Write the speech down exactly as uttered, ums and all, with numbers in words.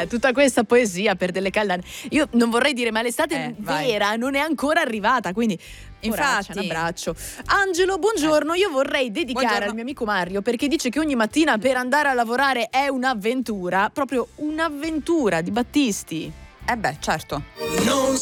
tutta questa poesia per delle caldane. Io non vorrei dire, ma l'estate Eh, vai. vera non è ancora arrivata, quindi Infatti. poraccia, un abbraccio. Angelo, buongiorno. Io vorrei dedicare Buongiorno. al mio amico Mario, perché dice che ogni mattina per andare a lavorare è un'avventura, proprio un'avventura di Battisti. Eh beh, certo. Non